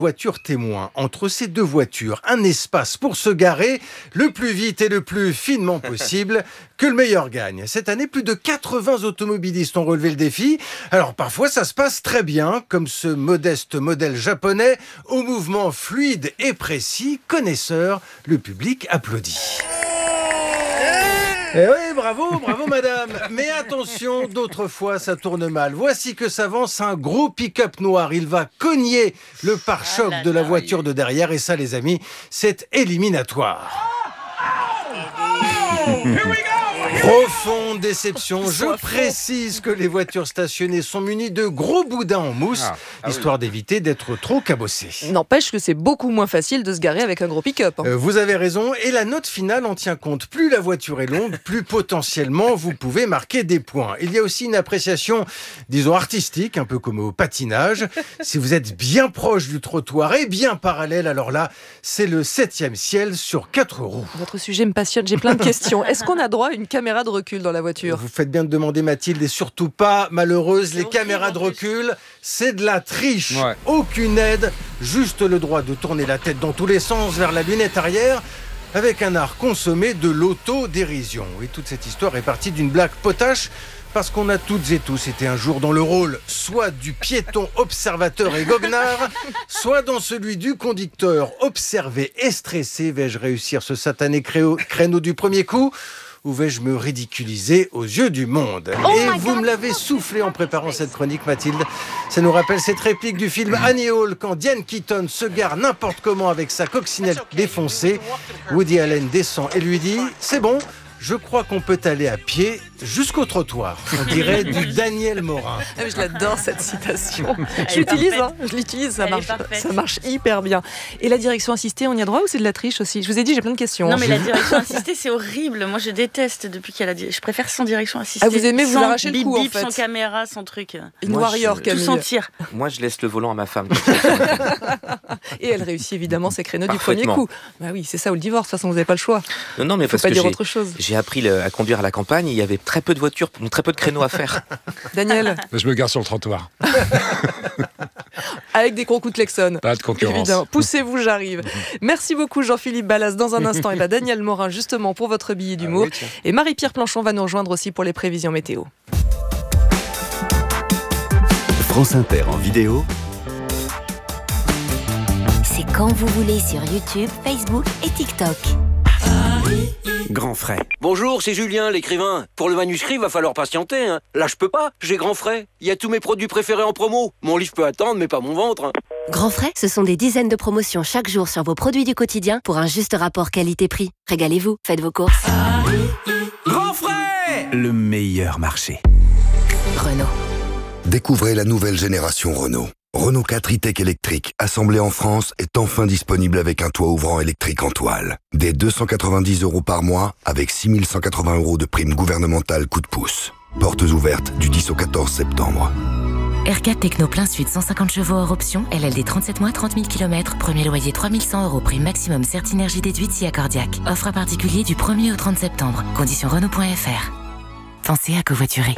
Voiture témoin. Entre ces deux voitures, un espace pour se garer le plus vite et le plus finement possible, que le meilleur gagne. Cette année, plus de 80 automobilistes ont relevé le défi. Alors parfois, ça se passe très bien, comme ce modeste modèle japonais, au mouvement fluide et précis. Connaisseur, le public applaudit. Eh oui, bravo madame. Mais attention, d'autres fois ça tourne mal. Voici que s'avance un gros pick-up noir. Il va cogner le pare-choc de la voiture de derrière. Et ça, les amis, c'est éliminatoire. Profonde déception. Je précise que les voitures stationnées sont munies de gros boudins en mousse, histoire d'éviter d'être trop cabossées. N'empêche que c'est beaucoup moins facile de se garer avec un gros pick-up. Vous avez raison, et la note finale en tient compte. Plus la voiture est longue, plus potentiellement vous pouvez marquer des points. Il y a aussi une appréciation, disons artistique, un peu comme au patinage. Si vous êtes bien proche du trottoir et bien parallèle, alors là, c'est le 7e ciel sur 4 roues. Votre sujet me passionne, j'ai plein de questions. Est-ce qu'on a droit à une caméra de recul dans la voiture? Vous faites bien de demander, Mathilde, et surtout pas, malheureuse, les caméras de recul, c'est de la triche. Ouais. Aucune aide, juste le droit de tourner la tête dans tous les sens vers la lunette arrière, avec un art consommé de l'autodérision. Et toute cette histoire est partie d'une blague potache, parce qu'on a toutes et tous été un jour dans le rôle soit du piéton observateur et goguenard, soit dans celui du conducteur observé et stressé. Vais-je réussir ce satané créneau du premier coup ? Ou vais-je me ridiculiser aux yeux du monde ? Et vous me l'avez soufflé en préparant cette chronique, Mathilde. Ça nous rappelle cette réplique du film Annie Hall, quand Diane Keaton se gare n'importe comment avec sa coccinelle défoncée. Woody Allen descend et lui dit « C'est bon, je crois qu'on peut aller à pied jusqu'au trottoir ». On dirait du Daniel Morin. Je l'adore cette citation. Je l'utilise, ça marche hyper bien. Et la direction assistée, on y a droit ou c'est de la triche aussi? Je vous ai dit, j'ai plein de questions. Non, mais la direction assistée, c'est horrible. Moi, je déteste depuis qu'il y a je préfère sans direction assistée. Ah, vous aimez vous arracher le cou, en fait. Sans caméra, sans truc. Une warrior, Camille. Tout sentir. Moi, je laisse le volant à ma femme. Et elle réussit évidemment ses créneaux du premier coup. Bah oui, c'est ça ou le divorce. De toute façon, vous n'avez pas le choix. Non, mais parce que dire autre chose. J'ai appris à conduire à la campagne. Il y avait très peu de voitures, très peu de créneaux à faire. Daniel? Je me gare sur le trottoir. Avec des gros coups de klaxon. Pas de concurrence. Évidemment. Poussez-vous, j'arrive. Merci beaucoup Jean-Philippe Ballas. Dans un instant, et Daniel Morin justement pour votre billet d'humour. Oui, et Marie-Pierre Planchon va nous rejoindre aussi pour les prévisions météo. France Inter en vidéo. C'est quand vous voulez sur YouTube, Facebook et TikTok. Grand Frais. Bonjour, c'est Julien, l'écrivain. Pour le manuscrit, va falloir patienter. Hein. Là, je peux pas, j'ai Grand Frais. Il y a tous mes produits préférés en promo. Mon livre peut attendre, mais pas mon ventre. Hein. Grand Frais, ce sont des dizaines de promotions chaque jour sur vos produits du quotidien pour un juste rapport qualité-prix. Régalez-vous, faites vos courses. Grand Frais, le meilleur marché. Renault. Découvrez la nouvelle génération Renault. Renault 4 e-Tech électrique, assemblé en France, est enfin disponible avec un toit ouvrant électrique en toile. Dès 290 € par mois, avec 6 180 € de prime gouvernementale coup de pouce. Portes ouvertes du 10 au 14 septembre. R4 Techno plein sud, 150 chevaux hors option, LLD 37 mois, 30 000 km, premier loyer 3 100 €, prime maximum Certinergie déduite si accordiaque. Offre à particulier du 1er au 30 septembre. Conditions Renault.fr. Pensez à covoiturer.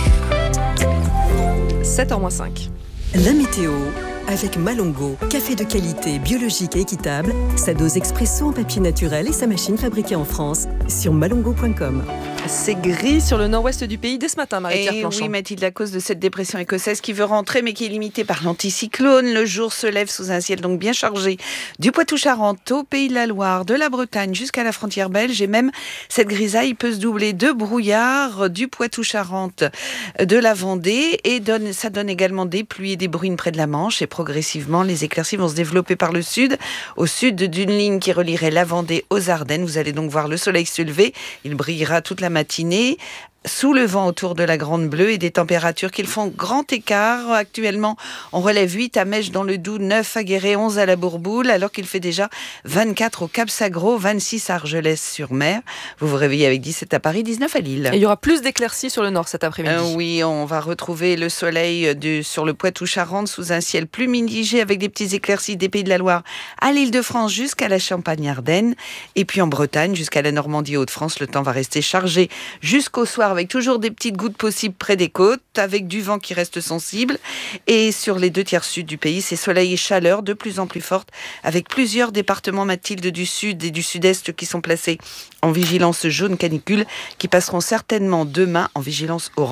7h-5. La météo avec Malongo, café de qualité, biologique et équitable, sa dose expresso en papier naturel et sa machine fabriquée en France sur malongo.com. C'est gris sur le nord-ouest du pays dès ce matin, Marie-Pierre Planchon. Oui, Mathilde, à cause de cette dépression écossaise qui veut rentrer mais qui est limitée par l'anticyclone. Le jour se lève sous un ciel donc bien chargé du Poitou-Charentes au Pays de la Loire, de la Bretagne jusqu'à la frontière belge. Et même cette grisaille peut se doubler de brouillard du Poitou-Charentes, de la Vendée. Et ça donne également des pluies et des bruines près de la Manche. Et progressivement, les éclaircies vont se développer par le sud, au sud d'une ligne qui relierait la Vendée aux Ardennes. Vous allez donc voir le soleil se lever. Il brillera toute la matinée sous le vent autour de la Grande Bleue et des températures qui font grand écart. Actuellement, on relève 8 à Mèche dans le Doubs, 9 à Guéret, 11 à la Bourboule, alors qu'il fait déjà 24 au Cap-Sagro, 26 à Argelès-sur-Mer. Vous vous réveillez avec 17 à Paris, 19 à Lille. Et il y aura plus d'éclaircies sur le nord cet après-midi. Oui, on va retrouver le soleil sur le Poitou-Charentes sous un ciel plus mitigé avec des petites éclaircies des Pays de la Loire à l'Île-de-France jusqu'à la Champagne-Ardenne. Et puis en Bretagne jusqu'à la Normandie Hauts-de-France, le temps va rester chargé jusqu'au soir soir avec toujours des petites gouttes possibles près des côtes, avec du vent qui reste sensible. Et sur les 2 tiers sud du pays, c'est soleil et chaleur de plus en plus forte, avec plusieurs départements, Mathilde, du sud et du sud-est qui sont placés en vigilance jaune canicule, qui passeront certainement demain en vigilance orange.